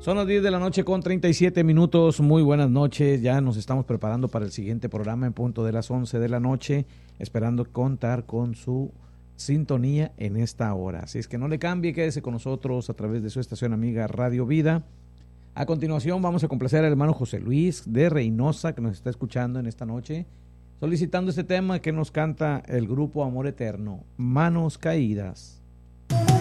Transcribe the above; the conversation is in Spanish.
Son las 10 de la noche con 37 minutos. Muy buenas noches. Ya nos estamos preparando para el siguiente programa en punto de las 11 de la noche, esperando contar con su sintonía en esta hora. Así es que no le cambie, quédese con nosotros a través de su estación amiga Radio Vida. A continuación vamos a complacer al hermano José Luis de Reynosa, que nos está escuchando en esta noche, solicitando este tema que nos canta el grupo Amor Eterno, Manos Caídas.